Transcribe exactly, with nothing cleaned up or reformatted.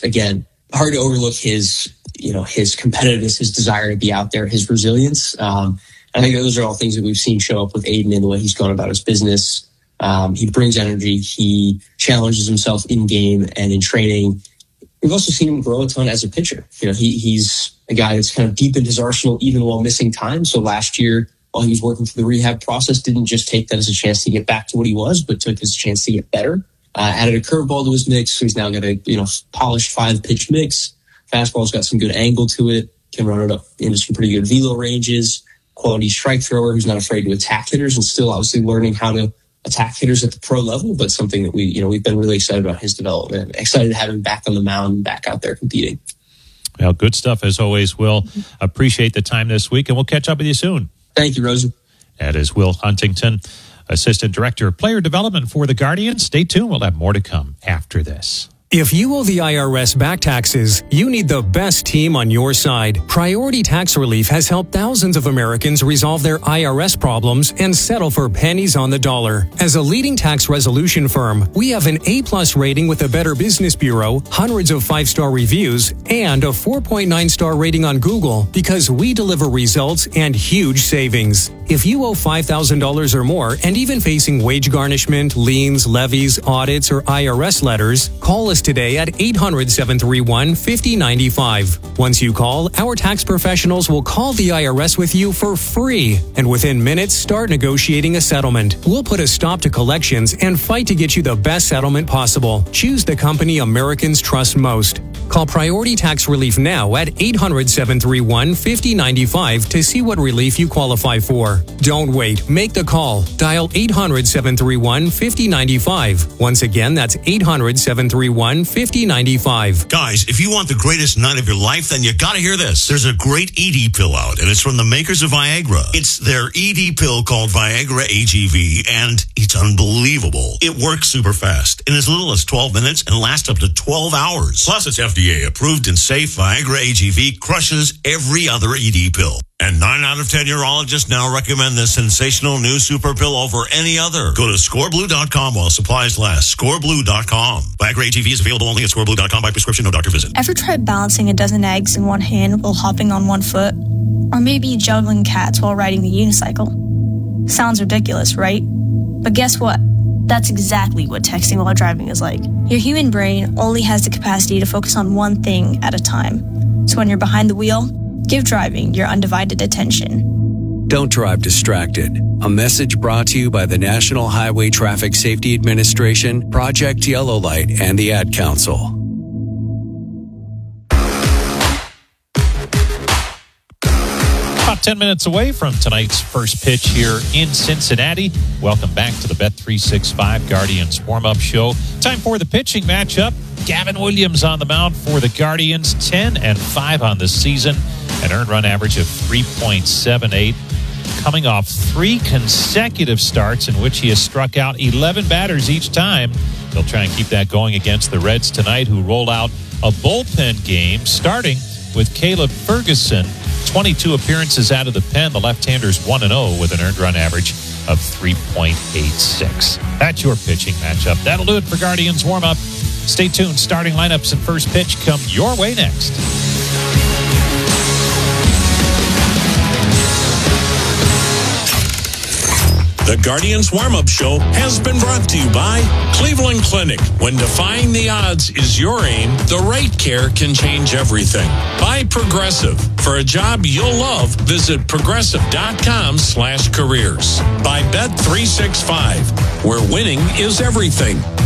just, again, hard to overlook his, you know, his competitiveness, his desire to be out there, his resilience. Um, I think those are all things that we've seen show up with Aiden in the way he's gone about his business. Um, he brings energy. He challenges himself in game and in training. We've also seen him grow a ton as a pitcher. You know, he, he's a guy that's kind of deepened his arsenal even while missing time. So last year, while he was working through the rehab process, didn't just take that as a chance to get back to what he was, but took it as a chance to get better. Uh, added a curveball to his mix, so he's now got a you know polished five-pitch mix. Fastball's got some good angle to it. Can run it up into some pretty good velo ranges. Quality strike thrower who's not afraid to attack hitters and still obviously learning how to attack hitters at the pro level, but something that we, you know, we've been really excited about his development. Excited to have him back on the mound and back out there competing. Well, good stuff as always, Will. Appreciate the time this week, and we'll catch up with you soon. Thank you, Rosie. That is Will Huntington, Assistant Director of Player Development for the Guardians. Stay tuned. We'll have more to come after this. If you owe the I R S back taxes, you need the best team on your side. Priority Tax Relief has helped thousands of Americans resolve their I R S problems and settle for pennies on the dollar. As a leading tax resolution firm, we have an A-plus rating with the Better Business Bureau, hundreds of five-star reviews, and a four point nine star rating on Google because we deliver results and huge savings. If you owe five thousand dollars or more and even facing wage garnishment, liens, levies, audits, or I R S letters, call us today at eight hundred, seven three one, five oh nine five. Once you call, our tax professionals will call the I R S with you for free, and within minutes start negotiating a settlement. We'll put a stop to collections and fight to get you the best settlement possible. Choose the company Americans trust most. Call Priority Tax Relief now at eight hundred, seven three one, five oh nine five to see what relief you qualify for. Don't wait. Make the call. Dial eight hundred, seven three one, five oh nine five. Once again, that's eight hundred, seven three one, five oh nine five. Guys, if you want the greatest night of your life, then you gotta hear this. There's a great E D pill out, and it's from the makers of Viagra. It's their E D pill called Viagra A G V, and it's unbelievable. It works super fast in as little as twelve minutes and lasts up to twelve hours. Plus, it's F D A approved and safe. Viagra A G V crushes every other E D pill. And nine out of ten urologists now recommend this sensational new super pill over any other. Go to score blue dot com while supplies last. score blue dot com. Viagra A G V is available only at score blue dot com by prescription, no doctor visit. Ever tried balancing a dozen eggs in one hand while hopping on one foot? Or maybe juggling cats while riding the unicycle? Sounds ridiculous, right? But guess what? That's exactly what texting while driving is like. Your human brain only has the capacity to focus on one thing at a time. So when you're behind the wheel, give driving your undivided attention. Don't drive distracted. A message brought to you by the National Highway Traffic Safety Administration, Project Yellow Light, and the Ad Council. About ten minutes away from tonight's first pitch here in Cincinnati. Welcome back to the Bet three sixty-five Guardians warm-up show. Time for the pitching matchup. Gavin Williams on the mound for the Guardians, ten and five on the season, an earned run average of three point seven eight, coming off three consecutive starts in which he has struck out eleven batters each time. He'll try and keep that going against the Reds tonight, who roll out a bullpen game, starting with Caleb Ferguson. twenty-two appearances out of the pen. The left-hander's one and oh with an earned run average of three point eight six. That's your pitching matchup. That'll do it for Guardians warm-up. Stay tuned. Starting lineups and first pitch come your way next. The Guardians Warm-Up Show has been brought to you by Cleveland Clinic. When defying the odds is your aim, the right care can change everything. By Progressive. For a job you'll love, visit progressive.com slash careers. By Bet three sixty-five, where winning is everything.